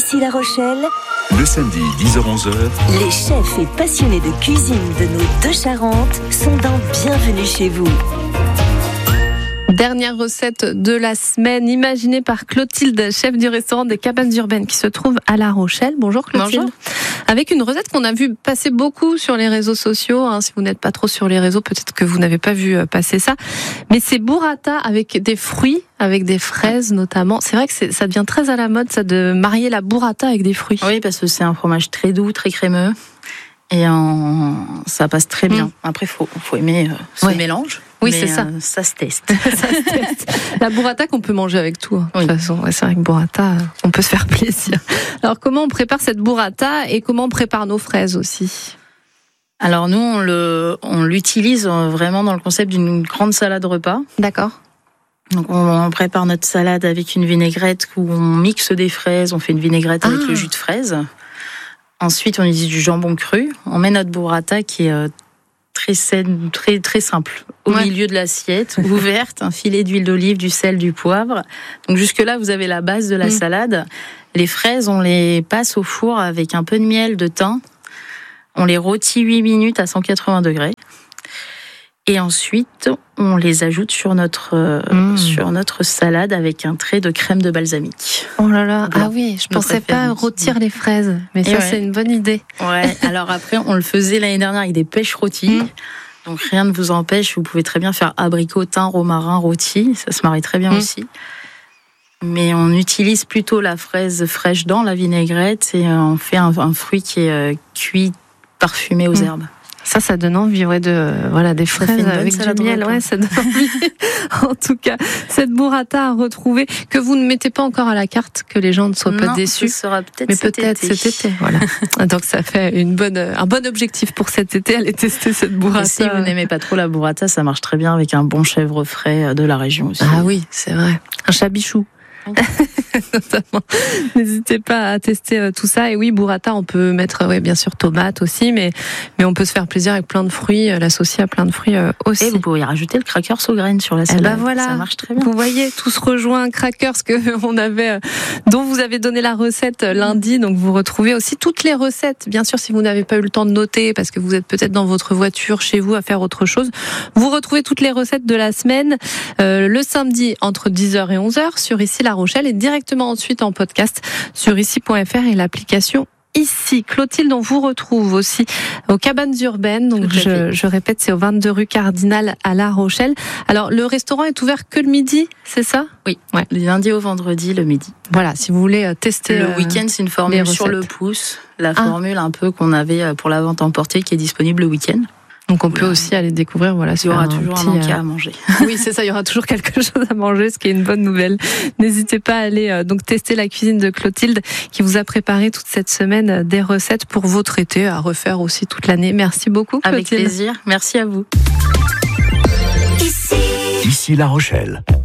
Ici La Rochelle, Le samedi, 10h-11h, les chefs et passionnés de cuisine de nos deux Charentes sont d'un bienvenue chez vous. Dernière recette de la semaine, imaginée par Clotilde, chef du restaurant des Cabanes Urbaines qui se trouve à La Rochelle. Bonjour Clotilde. Bonjour. Avec une recette qu'on a vu passer beaucoup sur les réseaux sociaux. Si vous n'êtes pas trop sur les réseaux, peut-être que vous n'avez pas vu passer ça. Mais c'est burrata avec des fruits, avec des fraises notamment. C'est vrai que ça devient très à la mode, ça, de marier la burrata avec des fruits. Oui, parce que c'est un fromage très doux, très crémeux. Et ça passe très bien. Après, faut aimer ce mélange. Oui, mais c'est ça. Ça se teste. Ça se teste. La burrata qu'on peut manger avec tout. De toute façon, c'est vrai que burrata, on peut se faire plaisir. Alors, comment on prépare cette burrata et comment on prépare nos fraises aussi ? Alors nous, on l'utilise vraiment dans le concept d'une grande salade repas. D'accord. Donc on prépare notre salade avec une vinaigrette où on mixe des fraises, on fait une vinaigrette avec le jus de fraise. Ensuite, on utilise du jambon cru. On met notre burrata qui est très saine, très très simple, au milieu de l'assiette, ouverte, un filet d'huile d'olive, du sel, du poivre. Donc jusque-là, vous avez la base de la salade. Les fraises, on les passe au four avec un peu de miel, de thym. On les rôtit 8 minutes à 180 degrés. Et ensuite, on les ajoute sur notre salade avec un trait de crème de balsamique. Oh là là, oui, je pensais pas rôtir les fraises, mais ça c'est une bonne idée. Ouais, alors après, on le faisait l'année dernière avec des pêches rôties. Donc rien ne vous empêche, vous pouvez très bien faire abricot, thym, romarin rôti, ça se marie très bien aussi. Mais on utilise plutôt la fraise fraîche dans la vinaigrette et on fait un fruit qui est cuit, parfumé aux herbes. Ça donne envie, des fraises avec du miel, ça donne envie. En tout cas, cette burrata à retrouver, que vous ne mettez pas encore à la carte, que les gens ne soient pas déçus. Ce sera peut-être mais peut-être cet été. Voilà. Donc ça fait un bon objectif pour cet été, aller tester cette burrata. Et si vous n'aimez pas trop la burrata, ça marche très bien avec un bon chèvre frais de la région aussi. Ah oui, c'est vrai. Un chabichou. Notamment. N'hésitez pas à tester tout ça. Et oui, burrata, on peut mettre bien sûr tomates aussi, mais on peut se faire plaisir avec plein de fruits, l'associer à plein de fruits aussi. Et vous pouvez rajouter le crackers aux graines sur la salade. Ça marche très bien. Vous voyez, tout se rejoint. Crackers dont vous avez donné la recette lundi. Donc vous retrouvez aussi toutes les recettes. Bien sûr, si vous n'avez pas eu le temps de noter parce que vous êtes peut-être dans votre voiture chez vous à faire autre chose, vous retrouvez toutes les recettes de la semaine le samedi entre 10h et 11h sur Ici La Rochelle et directement ensuite en podcast sur ici.fr et l'application Ici. Clotilde, on vous retrouve aussi aux Cabanes Urbaines. Donc je répète, c'est au 22 rue Cardinal à La Rochelle. Alors le restaurant est ouvert que le midi, c'est ça ? Oui, du lundi au vendredi, le midi. Voilà, si vous voulez tester. Le week-end, c'est une formule sur le pouce, la formule un peu qu'on avait pour la vente emportée qui est disponible le week-end. Donc on peut aussi aller découvrir, il y aura toujours un encas à manger. Oui, c'est ça, il y aura toujours quelque chose à manger, ce qui est une bonne nouvelle. N'hésitez pas à aller donc tester la cuisine de Clotilde qui vous a préparé toute cette semaine des recettes pour votre été à refaire aussi toute l'année. Merci beaucoup Clotilde. Avec plaisir, merci à vous. Ici La Rochelle.